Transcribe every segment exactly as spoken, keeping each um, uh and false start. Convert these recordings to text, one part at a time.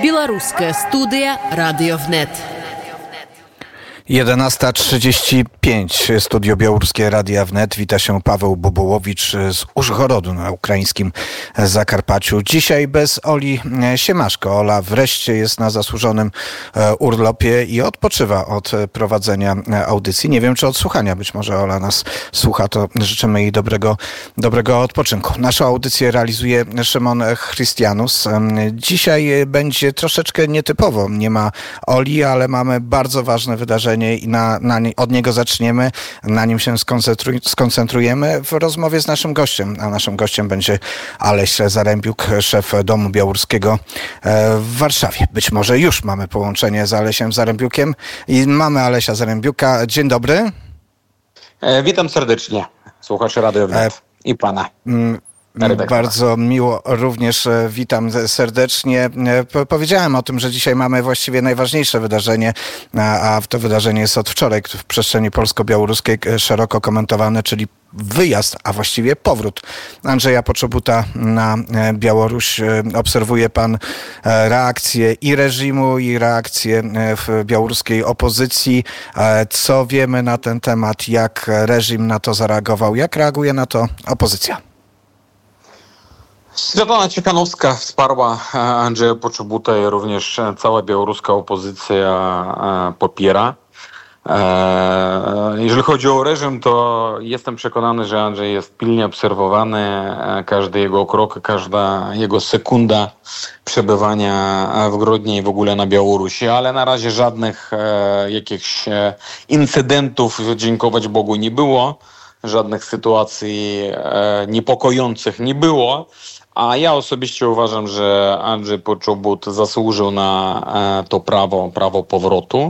Белорусская студия «Radio Wnet». jedenasta trzydzieści pięć, Studio Białoruskie Radia Wnet. Wita się Paweł Bobołowicz z Użhorodu na ukraińskim Zakarpaciu. Dzisiaj bez Oli Siemaszko. Ola wreszcie jest na zasłużonym urlopie i odpoczywa od prowadzenia audycji. Nie wiem, czy od słuchania. Być może Ola nas słucha, to życzymy jej dobrego, dobrego odpoczynku. Naszą audycję realizuje Szymon Chrystianus. Dzisiaj będzie troszeczkę nietypowo. Nie ma Oli, ale mamy bardzo ważne wydarzenie i na, na, od niego zaczniemy, na nim się skoncentruj, skoncentrujemy w rozmowie z naszym gościem, a naszym gościem będzie Aleś Zarembiuk, szef Domu Białoruskiego w Warszawie. Być może już mamy połączenie z Alesiem Zarembiukiem i mamy Alesia Zarembiuka. Dzień dobry. E, witam serdecznie słuchaczy Radio Wnet e, i pana. M- Bardzo miło, również witam serdecznie. Powiedziałem o tym, że dzisiaj mamy właściwie najważniejsze wydarzenie, a to wydarzenie jest od wczoraj w przestrzeni polsko-białoruskiej szeroko komentowane, czyli wyjazd, a właściwie powrót Andrzeja Poczobuta na Białoruś. Obserwuje pan reakcję i reżimu, i reakcję w białoruskiej opozycji. Co wiemy na ten temat? Jak reżim na to zareagował? Jak reaguje na to opozycja? Svetlana Cichanowska wsparła Andrzeja Poczobuta i również cała białoruska opozycja popiera. Jeżeli chodzi o reżim, to jestem przekonany, że Andrzej jest pilnie obserwowany. Każdy jego krok, każda jego sekunda przebywania w Grodnie i w ogóle na Białorusi, ale na razie żadnych jakichś incydentów, dziękować Bogu, nie było. Żadnych sytuacji niepokojących nie było. A ja osobiście uważam, że Andrzej Poczobut zasłużył na to prawo, prawo powrotu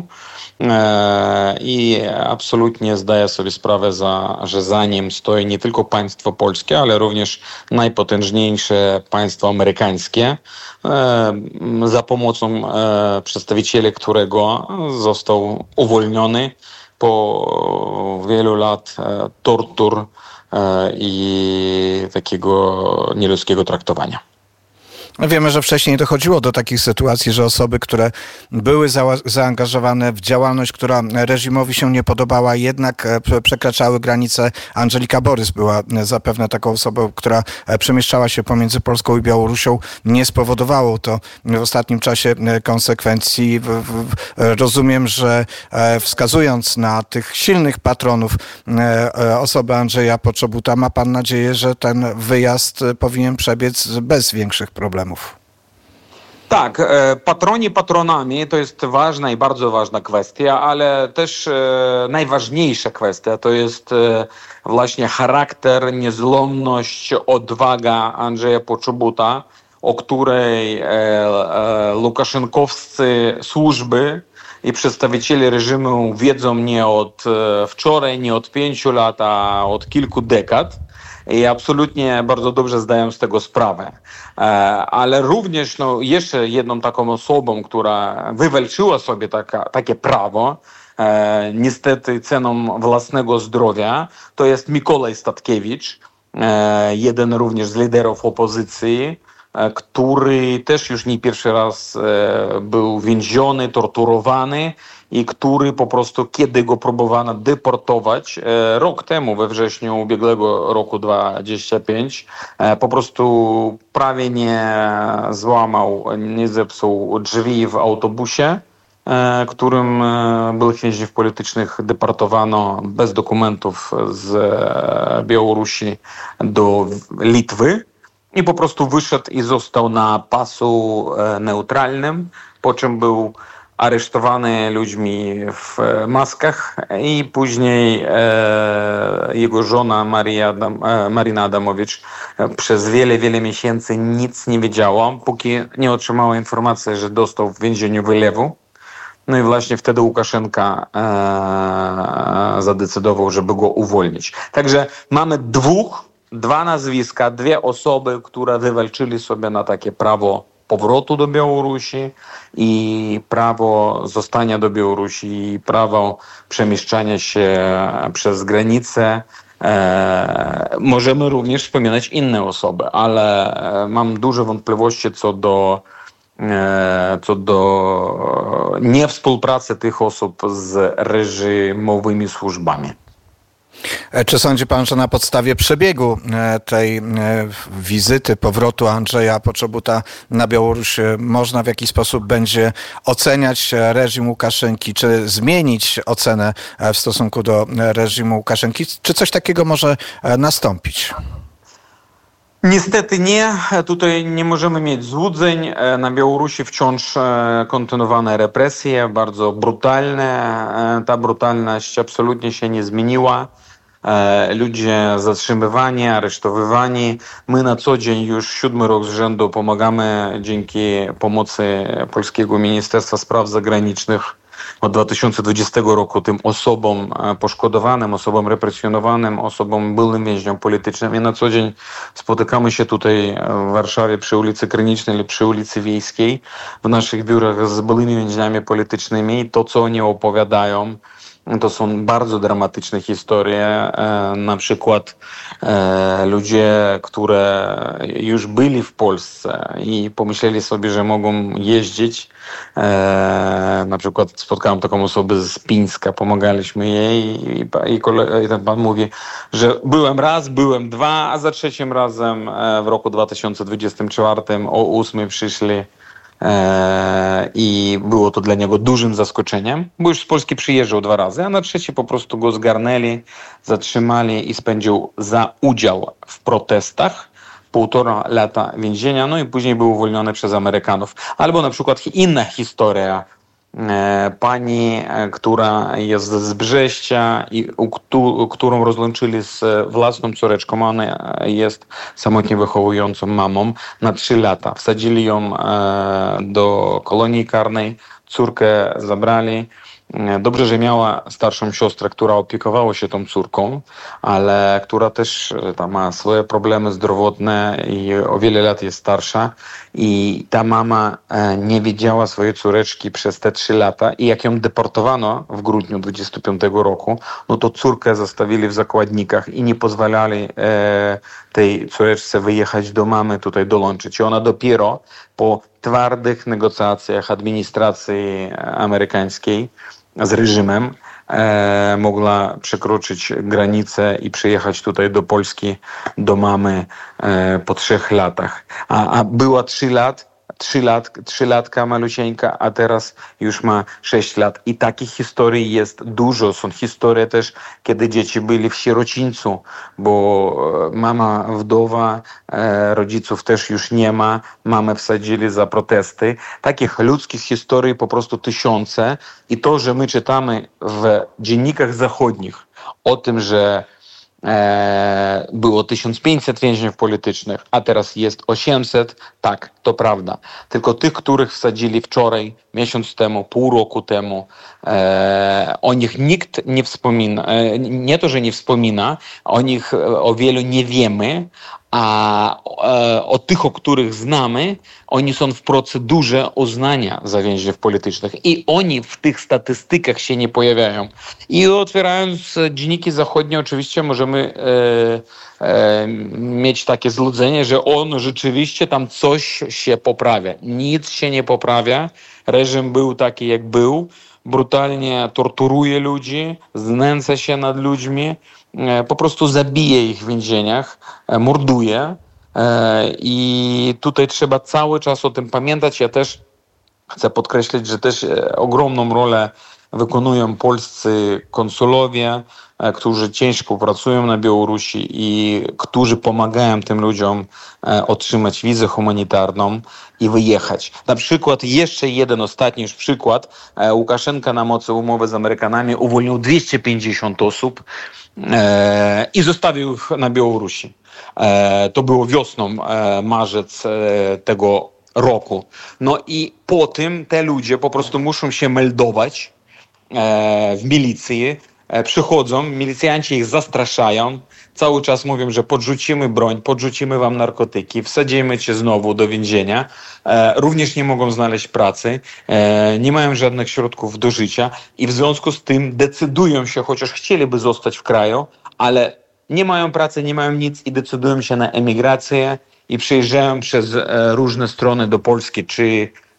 i absolutnie zdaję sobie sprawę, za, że za nim stoi nie tylko państwo polskie, ale również najpotężniejsze państwo amerykańskie, za pomocą przedstawicieli którego został uwolniony po wielu lat tortur i takiego nieludzkiego traktowania. Wiemy, że wcześniej dochodziło do takich sytuacji, że osoby, które były za- zaangażowane w działalność, która reżimowi się nie podobała, jednak przekraczały granice. Andżelika Borys była zapewne taką osobą, która przemieszczała się pomiędzy Polską i Białorusią. Nie spowodowało to w ostatnim czasie konsekwencji. Rozumiem, że wskazując na tych silnych patronów osoby Andrzeja Poczobuta, ma pan nadzieję, że ten wyjazd powinien przebiec bez większych problemów. Tak, patroni patronami to jest ważna i bardzo ważna kwestia, ale też najważniejsza kwestia to jest właśnie charakter, niezłomność, odwaga Andrzeja Poczobuta, o której łukaszenkowscy służby i przedstawiciele reżimu wiedzą nie od wczoraj, nie od pięciu lat, a od kilku dekad. I absolutnie bardzo dobrze zdaję z tego sprawę. Ale również no, jeszcze jedną taką osobą, która wywalczyła sobie taka, takie prawo, e, niestety ceną własnego zdrowia, to jest Mikołaj Statkiewicz, e, jeden również z liderów opozycji, e, który też już nie pierwszy raz e, był więziony, torturowany i który po prostu, kiedy go próbowano deportować e, rok temu, we wrześniu ubiegłego roku dwudziestego piątego, e, po prostu prawie nie złamał, nie zepsuł drzwi w autobusie, e, którym e, byłych więźniów politycznych deportowano bez dokumentów z e, Białorusi do Litwy i po prostu wyszedł i został na pasu e, neutralnym, po czym był aresztowany ludźmi w maskach i później e, jego żona Maria Adam, e, Marina Adamowicz przez wiele, wiele miesięcy nic nie wiedziała, póki nie otrzymała informacji, że dostał w więzieniu wylewu. No i właśnie wtedy Łukaszenka e, zadecydował, żeby go uwolnić. Także mamy dwóch, dwa nazwiska, dwie osoby, które wywalczyli sobie na takie prawo powrotu do Białorusi i prawo zostania do Białorusi i prawo przemieszczania się przez granicę. E, możemy również wspominać inne osoby, ale mam duże wątpliwości co do co do niewspółpracy tych osób z reżimowymi służbami. Czy sądzi pan, że na podstawie przebiegu tej wizyty, powrotu Andrzeja Poczobuta na Białoruś można w jakiś sposób będzie oceniać reżim Łukaszenki, czy zmienić ocenę w stosunku do reżimu Łukaszenki? Czy coś takiego może nastąpić? Niestety nie. Tutaj nie możemy mieć złudzeń. Na Białorusi wciąż kontynuowane represje, bardzo brutalne. Ta brutalność absolutnie się nie zmieniła. Ludzie zatrzymywani, aresztowywani. My na co dzień już siódmy rok z rzędu pomagamy dzięki pomocy Polskiego Ministerstwa Spraw Zagranicznych od dwa tysiące dwudziestego roku tym osobom poszkodowanym, osobom represjonowanym, osobom byłym więźniom politycznym. I na co dzień spotykamy się tutaj w Warszawie przy ulicy Krynicznej lub przy ulicy Wiejskiej w naszych biurach z byłymi więźniami politycznymi. I to, co oni opowiadają, to są bardzo dramatyczne historie. Na przykład ludzie, które już byli w Polsce i pomyśleli sobie, że mogą jeździć. Na przykład spotkałem taką osobę z Pińska, pomagaliśmy jej i, i, kolega, i ten pan mówi, że byłem raz, byłem dwa, a za trzecim razem w roku dwa tysiące dwudziestym czwartym o ósmej przyszli. I było to dla niego dużym zaskoczeniem, bo już z Polski przyjeżdżał dwa razy, a na trzeci po prostu go zgarnęli, zatrzymali i spędził za udział w protestach półtora lata więzienia, no i później był uwolniony przez Amerykanów. Albo na przykład inna historia pani, która jest z Brześcia i u, którą rozłączyli z własną córeczką. Ona jest samotnie wychowującą mamą na trzy lata. Wsadzili ją do kolonii karnej, córkę zabrali. Dobrze, że miała starszą siostrę, która opiekowała się tą córką, ale która też tam ma swoje problemy zdrowotne i o wiele lat jest starsza. I ta mama nie widziała swojej córeczki przez te trzy lata i jak ją deportowano w grudniu dwudziestego piątego roku, no to córkę zostawili w zakładnikach i nie pozwalali e, tej córeczce wyjechać do mamy, tutaj dołączyć. I ona dopiero po twardych negocjacjach administracji amerykańskiej z reżimem e, mogła przekroczyć granicę i przyjechać tutaj do Polski, do mamy e, po trzech latach. A, a była trzy lat, trzy lat, trzylatka malusieńka, a teraz już ma sześć lat. I takich historii jest dużo. Są historie też, kiedy dzieci byli w sierocińcu, bo mama wdowa, e, rodziców też już nie ma, mamę wsadzili za protesty. Takich ludzkich historii po prostu tysiące. I to, że my czytamy w dziennikach zachodnich o tym, że E, było tysiąc pięćset więźniów politycznych, a teraz jest osiemset. Tak, to prawda. Tylko tych, których wsadzili wczoraj, miesiąc temu, pół roku temu, e, o nich nikt nie wspomina. E, nie to, że nie wspomina, o nich o wielu nie wiemy, a e, o tych, o których znamy, oni są w procedurze uznania za więźniów politycznych i oni w tych statystykach się nie pojawiają. I otwierając dzienniki zachodnie, oczywiście możemy e, e, mieć takie złudzenie, że on rzeczywiście tam coś się poprawia. Nic się nie poprawia. Reżim był taki, jak był. Brutalnie torturuje ludzi, znęca się nad ludźmi, po prostu zabije ich w więzieniach, morduje. I tutaj trzeba cały czas o tym pamiętać. Ja też chcę podkreślić, że też ogromną rolę wykonują polscy konsulowie, którzy ciężko pracują na Białorusi i którzy pomagają tym ludziom otrzymać wizę humanitarną i wyjechać. Na przykład jeszcze jeden ostatni już przykład. Łukaszenka na mocy umowy z Amerykanami uwolnił dwieście pięćdziesiąt osób e, i zostawił ich na Białorusi. E, to było wiosną, e, marzec e, tego roku. No i po tym te ludzie po prostu muszą się meldować e, w milicji. Przychodzą, milicjanci ich zastraszają, cały czas mówią, że podrzucimy broń, podrzucimy wam narkotyki, wsadzimy cię znowu do więzienia. E, również nie mogą znaleźć pracy, e, nie mają żadnych środków do życia i w związku z tym decydują się, chociaż chcieliby zostać w kraju, ale nie mają pracy, nie mają nic i decydują się na emigrację i przyjeżdżają przez e, różne strony do Polski, czy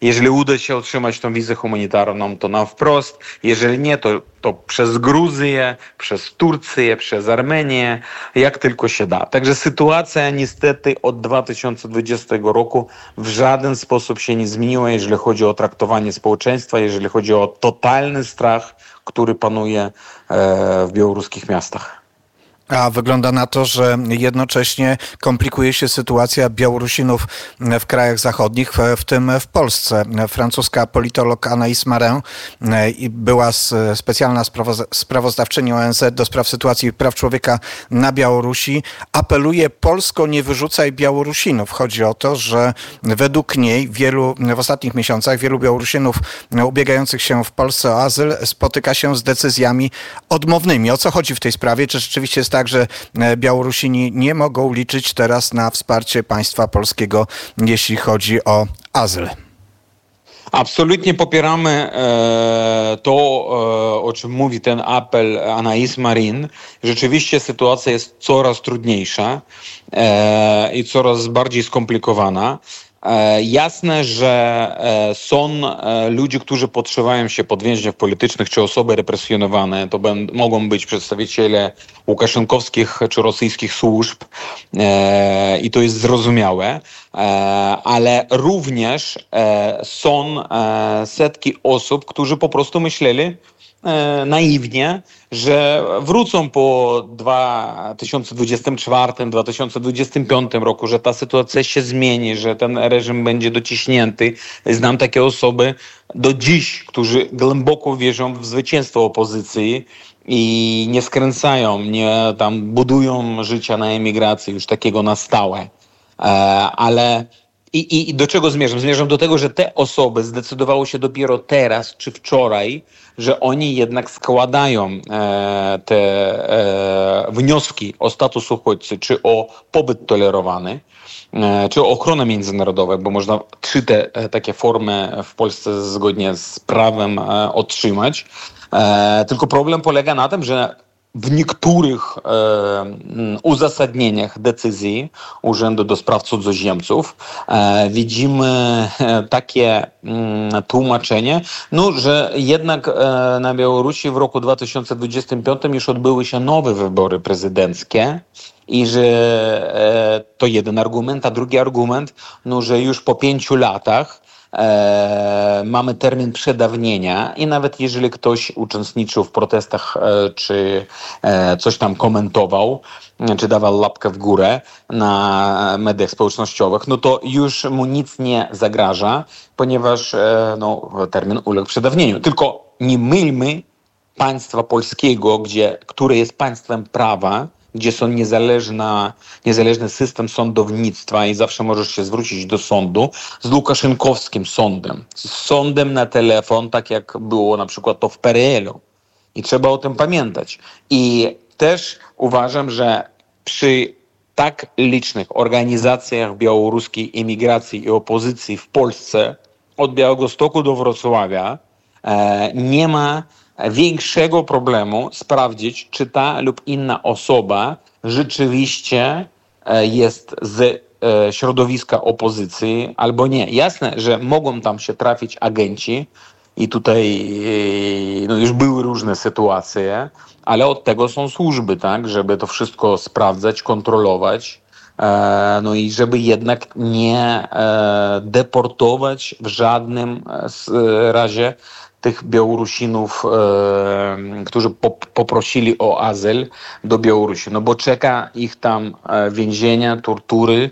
Jeżeli uda się otrzymać tą wizę humanitarną, to na wprost. Jeżeli nie, to, to przez Gruzję, przez Turcję, przez Armenię, jak tylko się da. Także sytuacja niestety od dwa tysiące dwudziestego roku w żaden sposób się nie zmieniła, jeżeli chodzi o traktowanie społeczeństwa, jeżeli chodzi o totalny strach, który panuje w białoruskich miastach. A wygląda na to, że jednocześnie komplikuje się sytuacja Białorusinów w krajach zachodnich, w tym w Polsce. Francuska politolog Anaïs Marin była specjalna sprawozdawczyni O N Z do spraw sytuacji praw człowieka na Białorusi. Apeluje: Polsko, nie wyrzucaj Białorusinów. Chodzi o to, że według niej wielu, w ostatnich miesiącach wielu Białorusinów ubiegających się w Polsce o azyl spotyka się z decyzjami odmownymi. O co chodzi w tej sprawie? Czy rzeczywiście jest tak, że Białorusini nie mogą liczyć teraz na wsparcie państwa polskiego, jeśli chodzi o azyl? Absolutnie popieramy e, to, e, o czym mówi ten apel Anaïs Marin. Rzeczywiście sytuacja jest coraz trudniejsza e, i coraz bardziej skomplikowana. Jasne, że są ludzie, którzy podszywają się pod więźniów politycznych czy osoby represjonowane. To będą, mogą być przedstawiciele łukaszenkowskich czy rosyjskich służb i to jest zrozumiałe, ale również są setki osób, którzy po prostu myśleli naiwnie, że wrócą po dwa tysiące dwudziestym czwartym, dwa tysiące dwudziestym piątym roku, że ta sytuacja się zmieni, że ten reżim będzie dociśnięty. Znam takie osoby do dziś, którzy głęboko wierzą w zwycięstwo opozycji i nie skręcają, nie tam budują życia na emigracji już takiego na stałe. Ale I, I do czego zmierzam? Zmierzam do tego, że te osoby zdecydowały się dopiero teraz czy wczoraj, że oni jednak składają e, te e, wnioski o status uchodźcy, czy o pobyt tolerowany, e, czy o ochronę międzynarodową, bo można trzy te e, takie formy w Polsce zgodnie z prawem e, otrzymać. E, tylko problem polega na tym, że w niektórych e, uzasadnieniach decyzji Urzędu do Spraw Cudzoziemców e, widzimy e, takie mm, tłumaczenie, no, że jednak e, na Białorusi w roku dwa tysiące dwudziestym piątym już odbyły się nowe wybory prezydenckie i że e, to jeden argument, a drugi argument, no, że już po pięciu latach E, mamy termin przedawnienia i nawet jeżeli ktoś uczestniczył w protestach e, czy e, coś tam komentował, czy dawał łapkę w górę na mediach społecznościowych, no to już mu nic nie zagraża, ponieważ e, no, termin uległ przedawnieniu. Tylko nie mylmy państwa polskiego, gdzie, które jest państwem prawa, gdzie są niezależna, niezależny system sądownictwa i zawsze możesz się zwrócić do sądu, z łukaszenkowskim sądem. Z sądem na telefon, tak jak było na przykład to w P R L u. I trzeba o tym pamiętać. I też uważam, że przy tak licznych organizacjach białoruskiej imigracji i opozycji w Polsce, od Białegostoku do Wrocławia, e, nie ma większego problemu sprawdzić, czy ta lub inna osoba rzeczywiście jest z środowiska opozycji albo nie. Jasne, że mogą tam się trafić agenci i tutaj no, już były różne sytuacje, ale od tego są służby, tak, żeby to wszystko sprawdzać, kontrolować, no i żeby jednak nie deportować w żadnym razie tych Białorusinów, e, którzy po, poprosili o azyl do Białorusi. No bo czeka ich tam e, więzienia, tortury,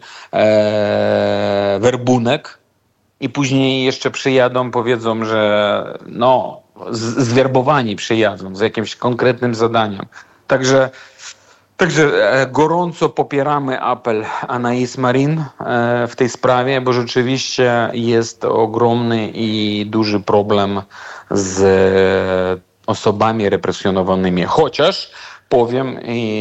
e, werbunek i później jeszcze przyjadą, powiedzą, że no, z, zwerbowani przyjadą z jakimś konkretnym zadaniem. Także Także gorąco popieramy apel Anaïs Marin w tej sprawie, bo rzeczywiście jest ogromny i duży problem z osobami represjonowanymi. Chociaż powiem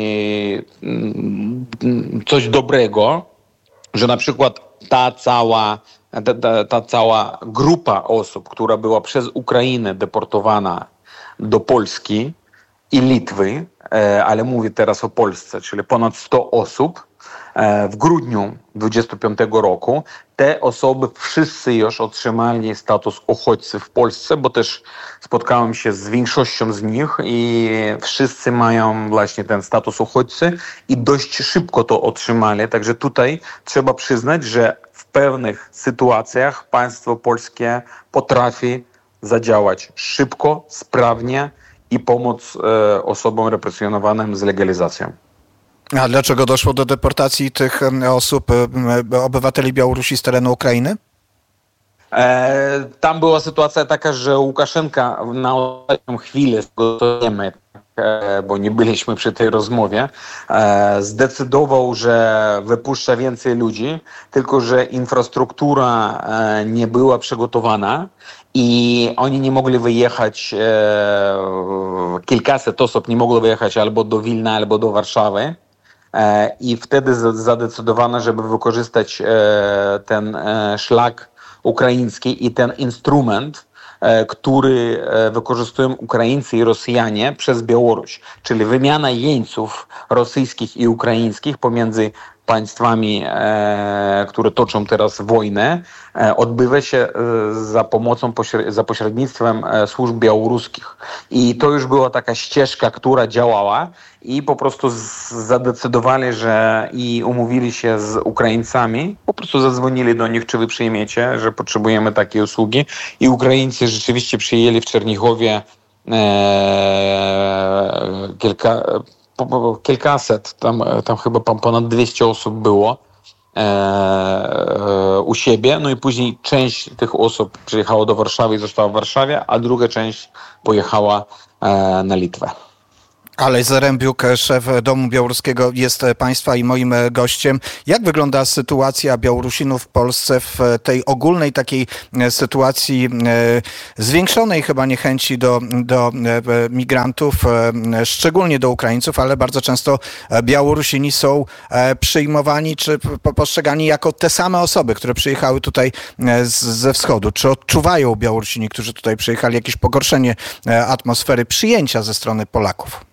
coś dobrego, że na przykład ta cała, ta, ta, ta cała grupa osób, która była przez Ukrainę deportowana do Polski i Litwy, ale mówię teraz o Polsce, czyli ponad sto osób, w grudniu dwudziestego piątego roku te osoby wszyscy już otrzymali status uchodźców w Polsce, bo też spotkałem się z większością z nich i wszyscy mają właśnie ten status uchodźcy i dość szybko to otrzymali. Także tutaj trzeba przyznać, że w pewnych sytuacjach państwo polskie potrafi zadziałać szybko, sprawnie i pomóc e, osobom represjonowanym z legalizacją. A dlaczego doszło do deportacji tych osób, obywateli Białorusi z terenu Ukrainy? E, tam była sytuacja taka, że Łukaszenka na ostatnią chwilę, to wiemy, e, bo nie byliśmy przy tej rozmowie, e, zdecydował, że wypuszcza więcej ludzi, tylko że infrastruktura e, nie była przygotowana i oni nie mogli wyjechać, e, kilkaset osób nie mogło wyjechać albo do Wilna, albo do Warszawy. I wtedy zadecydowano, żeby wykorzystać ten szlak ukraiński i ten instrument, który wykorzystują Ukraińcy i Rosjanie przez Białoruś, czyli wymiana jeńców rosyjskich i ukraińskich pomiędzy państwami, e, które toczą teraz wojnę, e, odbywa się e, za pomocą, za pośrednictwem e, służb białoruskich. I to już była taka ścieżka, która działała i po prostu z, zadecydowali, że i umówili się z Ukraińcami, po prostu zadzwonili do nich, czy wy przyjmiecie, że potrzebujemy takiej usługi i Ukraińcy rzeczywiście przyjęli w Czernichowie e, kilka kilkaset, tam, tam chyba ponad dwieście osób było e, e, u siebie, no i później część tych osób przyjechała do Warszawy i została w Warszawie, a druga część pojechała e, na Litwę. Aleš Zarembiuk, szef Domu Białoruskiego, jest państwa i moim gościem. Jak wygląda sytuacja Białorusinów w Polsce w tej ogólnej takiej sytuacji zwiększonej chyba niechęci do, do migrantów, szczególnie do Ukraińców, ale bardzo często Białorusini są przyjmowani czy postrzegani jako te same osoby, które przyjechały tutaj z, ze wschodu. Czy odczuwają Białorusini, którzy tutaj przyjechali, jakieś pogorszenie atmosfery przyjęcia ze strony Polaków?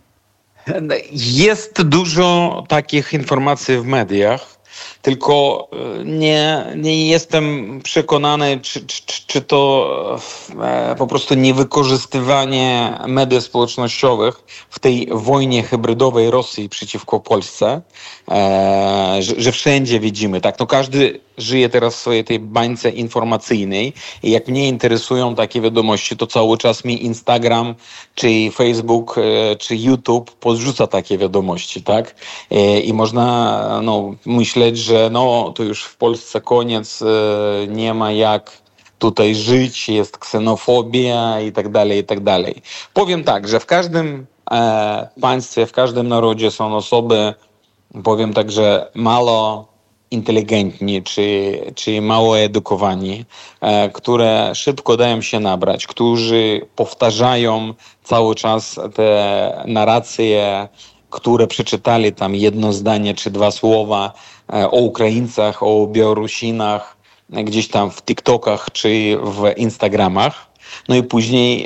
Jest dużo takich informacji w mediach, tylko nie, nie jestem przekonany, czy, czy, czy to po prostu niewykorzystywanie mediów społecznościowych w tej wojnie hybrydowej Rosji przeciwko Polsce, że, że wszędzie widzimy, tak, no każdy żyje teraz w swojej tej bańce informacyjnej i jak mnie interesują takie wiadomości, to cały czas mi Instagram, czy Facebook, czy YouTube podrzuca takie wiadomości, tak? I można no, myśleć, że no, to już w Polsce koniec, nie ma jak tutaj żyć, jest ksenofobia i tak dalej, i tak dalej. Powiem tak, że w każdym e, państwie, w każdym narodzie są osoby, powiem tak, że mało inteligentni czy, czy mało edukowani, e, które szybko dają się nabrać, którzy powtarzają cały czas te narracje, które przeczytali tam jedno zdanie czy dwa słowa e, o Ukraińcach, o Białorusinach, e, gdzieś tam w TikTokach czy w Instagramach. No i później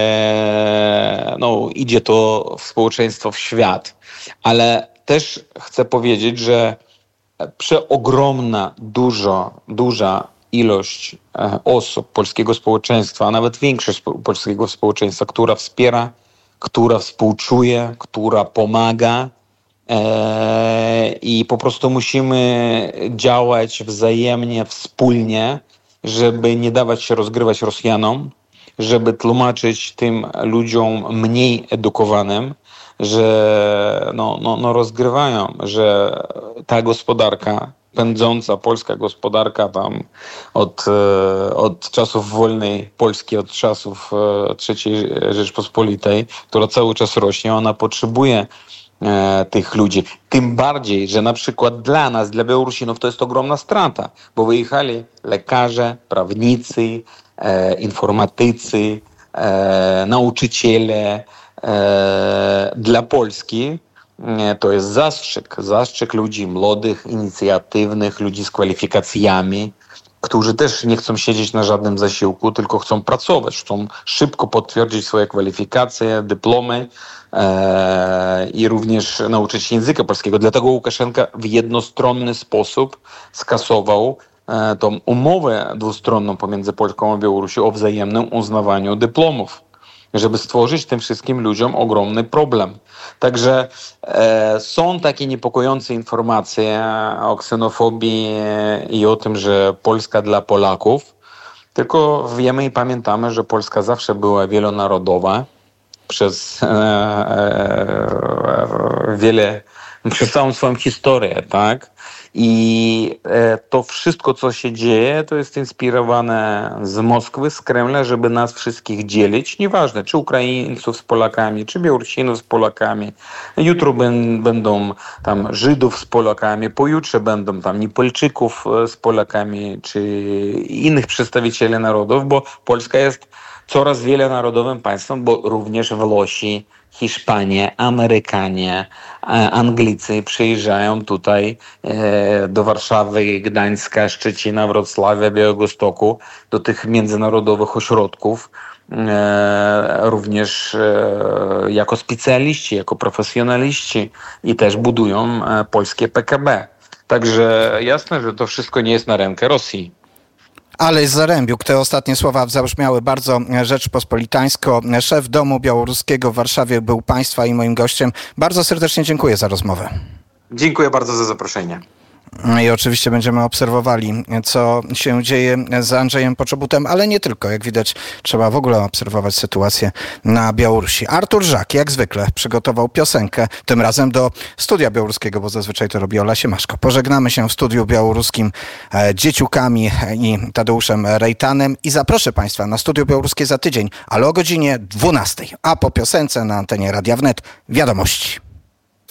e, no, idzie to w społeczeństwo, w świat. Ale też chcę powiedzieć, że przeogromna, dużo, duża ilość e, osób polskiego społeczeństwa, a nawet większość spo, polskiego społeczeństwa, która wspiera, która współczuje, która pomaga e, i po prostu musimy działać wzajemnie, wspólnie, żeby nie dawać się rozgrywać Rosjanom, żeby tłumaczyć tym ludziom mniej edukowanym, że no, no, no rozgrywają, że ta gospodarka pędząca, polska gospodarka tam od, od czasów wolnej Polski, od czasów trzeciej Rzeczpospolitej, która cały czas rośnie, ona potrzebuje e, tych ludzi. Tym bardziej, że na przykład dla nas, dla Białorusinów to jest ogromna strata, bo wyjechali lekarze, prawnicy, e, informatycy, e, nauczyciele. E, dla Polski e, to jest zastrzyk, zastrzyk ludzi młodych, inicjatywnych, ludzi z kwalifikacjami, którzy też nie chcą siedzieć na żadnym zasiłku, tylko chcą pracować, chcą szybko potwierdzić swoje kwalifikacje, dyplomy e, i również nauczyć się języka polskiego. Dlatego Łukaszenka w jednostronny sposób skasował tą umowę dwustronną pomiędzy Polską a Białorusią o wzajemnym uznawaniu dyplomów, żeby stworzyć tym wszystkim ludziom ogromny problem. Także e, są takie niepokojące informacje o ksenofobii i o tym, że Polska dla Polaków, tylko wiemy i pamiętamy, że Polska zawsze była wielonarodowa przez e, e, wiele, przez całą swoją historię, tak? I e, to wszystko, co się dzieje, to jest inspirowane z Moskwy, z Kremla, żeby nas wszystkich dzielić. Nieważne, czy Ukraińców z Polakami, czy Białorusinów z Polakami. Jutro ben, będą tam Żydów z Polakami, pojutrze będą tam Niepolczyków z Polakami, czy innych przedstawicieli narodów, bo Polska jest coraz wielonarodowym państwem, bo również Włosi, Hiszpanie, Amerykanie, Anglicy przyjeżdżają tutaj e, do Warszawy, Gdańska, Szczecina, Wrocławia, Białegostoku, do tych międzynarodowych ośrodków, e, również e, jako specjaliści, jako profesjonaliści i też budują e, polskie P K B. Także jasne, że to wszystko nie jest na rękę Rosji. Aleš Zarembiuk, te ostatnie słowa zabrzmiały bardzo rzeczpospolitańsko. Szef Domu Białoruskiego w Warszawie był Państwa i moim gościem. Bardzo serdecznie dziękuję za rozmowę. Dziękuję bardzo za zaproszenie. I oczywiście będziemy obserwowali, co się dzieje z Andrzejem Poczobutem, ale nie tylko. Jak widać, trzeba w ogóle obserwować sytuację na Białorusi. Artur Żak, jak zwykle, przygotował piosenkę, tym razem do Studia Białoruskiego, bo zazwyczaj to robi Ola Siemaszko. Pożegnamy się w Studiu Białoruskim e, Dzieciukami i Tadeuszem Rejtanem i zaproszę Państwa na Studio Białoruskie za tydzień, ale o godzinie dwunastej, a po piosence na antenie Radia Wnet wiadomości.